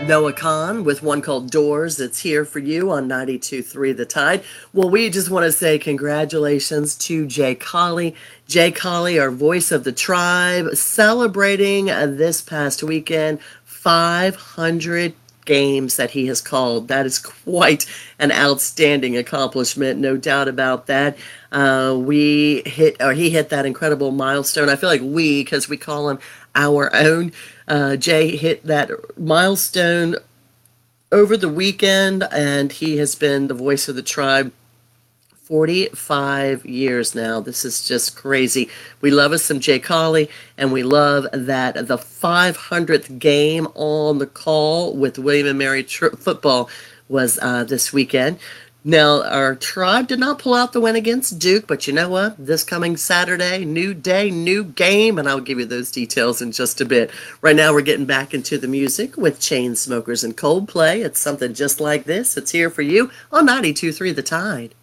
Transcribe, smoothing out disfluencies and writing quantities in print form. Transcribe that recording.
Noah Khan with one called Doors. It's here for you on 92.3 The Tide. Well, we just want to say congratulations to Jay Colley. Jay Colley, our voice of the tribe, celebrating this past weekend 500 games that he has called. That is quite an outstanding accomplishment, no doubt about that. He hit that incredible milestone. I feel like because we call him our own. Jay hit that milestone over the weekend, and he has been the voice of the tribe 45 years now. This is just crazy. We love us some Jay Colley, and we love that the 500th game on the call with William and Mary football was this weekend. Now, our tribe did not pull out the win against Duke, but you know what? This coming Saturday, new day, new game, and I'll give you those details in just a bit. Right now, we're getting back into the music with Chainsmokers and Coldplay. It's something just like this. It's here for you on 92.3 The Tide.